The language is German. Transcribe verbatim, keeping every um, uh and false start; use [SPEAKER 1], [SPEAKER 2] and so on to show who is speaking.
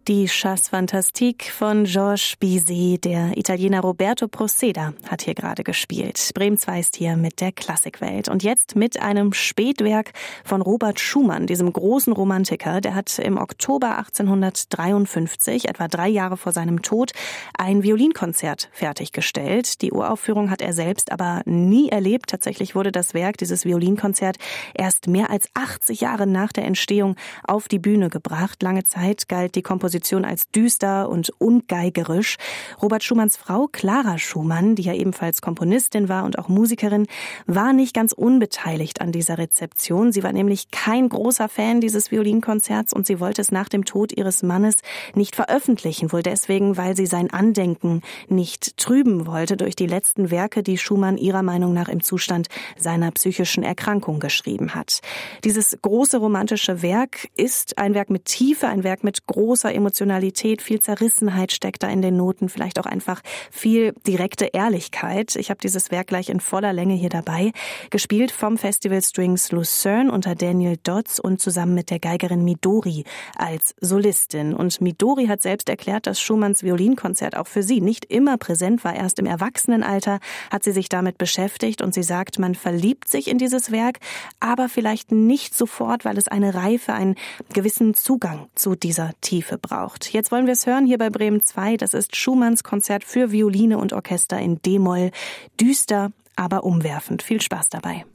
[SPEAKER 1] Die Chasse Fantastique von Georges Bizet, der Italiener Roberto Proceda hat hier gerade gespielt. Bremen zwei ist hier mit der Klassikwelt. Und jetzt mit einem Spätwerk von Robert Schumann, diesem großen Romantiker. Der hat im Oktober achtzehnhundertdreiundfünfzig, etwa drei Jahre vor seinem Tod, ein Violinkonzert fertiggestellt. Die Uraufführung hat er selbst aber nie erlebt. Tatsächlich wurde das Werk, dieses Violinkonzert, erst mehr als achtzig Jahre nach der Entstehung auf die Bühne gebracht. Lange Zeit galt die Komposition als düster und ungeigerisch. Robert Schumanns Frau, Clara Schumann, die ja ebenfalls Komponistin war und auch Musikerin, war nicht ganz unbeteiligt an dieser Rezeption. Sie war nämlich kein großer Fan dieses Violinkonzerts und sie wollte es nach dem Tod ihres Mannes nicht veröffentlichen, wohl deswegen, weil sie sein Andenken nicht trüben wollte durch die letzten Werke, die Schumann ihrer Meinung nach im Zustand seiner psychischen Erkrankung geschrieben hat. Dieses große romantische Werk ist ein Werk mit Tiefe, ein Werk mit großer Emotionalität, viel Zerrissenheit steckt da in den Noten, vielleicht auch einfach viel direkte Ehrlichkeit. Ich habe dieses Werk gleich in voller Länge hier dabei, gespielt vom Festival Strings Lucerne unter Daniel Dodds und zusammen mit der Geigerin Midori als Solistin. Und Midori hat selbst erklärt, dass Schumanns Violinkonzert auch für sie nicht immer präsent war. Erst im Erwachsenenalter hat sie sich damit beschäftigt und sie sagt, man verliebt sich in dieses Werk, aber vielleicht nicht sofort, weil es eine Reife, einen gewissen Zugang zu dieser Tiefe braucht. Jetzt wollen wir es hören hier bei Bremen zwei. Das ist Schumanns Konzert für Violine und Orchester in D-Moll. Düster, aber umwerfend. Viel Spaß dabei.